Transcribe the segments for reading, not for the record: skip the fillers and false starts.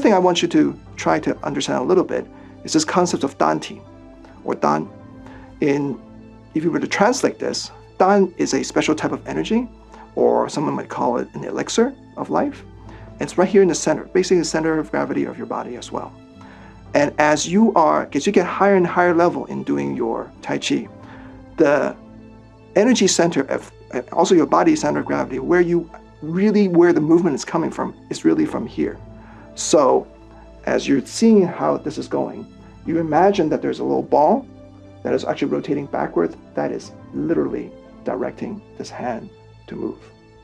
thing I want you to try to understand a little bit is this concept of danti, or dan. If you were to translate this, dan is a special type of energy, or someone might call it an elixir of life. It's right here in the center, basically the center of gravity of your body as well. And as you get higher and higher level in doing your Tai Chi, the energy center of, also your body center of gravity, where the movement is coming from, is really from here. So as you're seeing how this is going, you imagine that there's a little ball that is actually rotating backwards, that is literally directing this hand to move.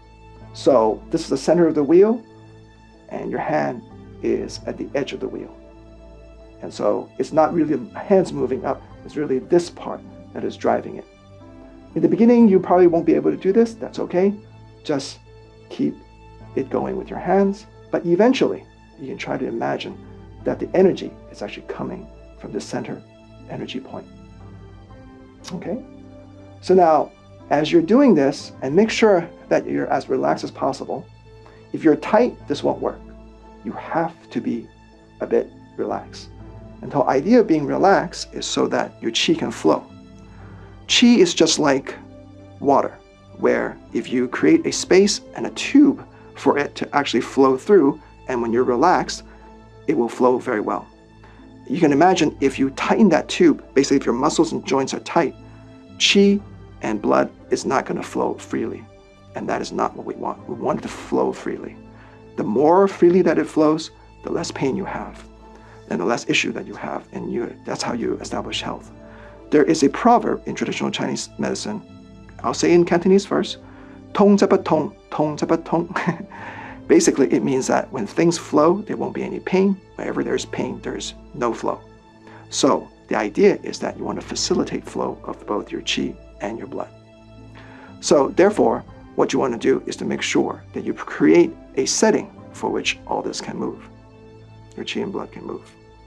So this is the center of the wheel, and your hand is at the edge of the wheel. And so it's not really the hands moving up, it's really this part that is driving it. In the beginning, you probably won't be able to do this, that's okay. Just keep it going with your hands, but eventually you can try to imagine that the energy is actually coming from the center energy point. Okay? So now, as you're doing this, and make sure that you're as relaxed as possible. If you're tight, this won't work. You have to be a bit relaxed. And the whole idea of being relaxed is so that your qi can flow. Qi is just like water, where if you create a space and a tube for it to actually flow through, and when you're relaxed, it will flow very well. You can imagine if you tighten that tube, basically if your muscles and joints are tight, qi and blood is not going to flow freely. And that is not what we want. We want it to flow freely. The more freely that it flows, the less pain you have, and the less issue that you have, and that's how you establish health. There is a proverb in traditional Chinese medicine. I'll say in Cantonese first. Tong zapa tong, tong zapa tong. Basically, it means that when things flow, there won't be any pain. Wherever there's pain, there's no flow. So the idea is that you want to facilitate flow of both your qi and your blood. So therefore, what you want to do is to make sure that you create a setting for which all this can move. Your qi and blood can move.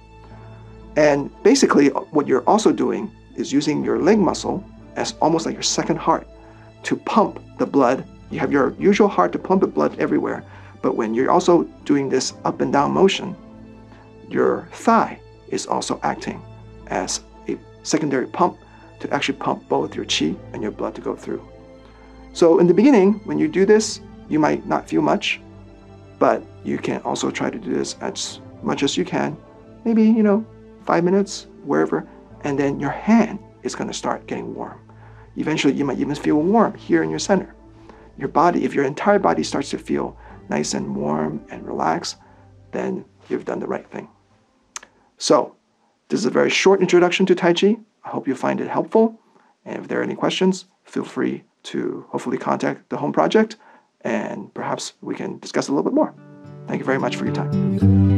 And basically, what you're also doing is using your leg muscle as almost like your second heart to pump the blood. You have your usual heart to pump the blood everywhere, but when you're also doing this up and down motion, your thigh is also acting as a secondary pump to actually pump both your qi and your blood to go through. So in the beginning, when you do this, you might not feel much, but you can also try to do this as much as you can, maybe, 5 minutes, wherever, and then your hand is going to start getting warm. Eventually, you might even feel warm here in your center. Your body, if your entire body starts to feel nice and warm and relaxed, then you've done the right thing. So, this is a very short introduction to Tai Chi. I hope you find it helpful. And if there are any questions, feel free to hopefully contact the Home Project, and perhaps we can discuss a little bit more. Thank you very much for your time.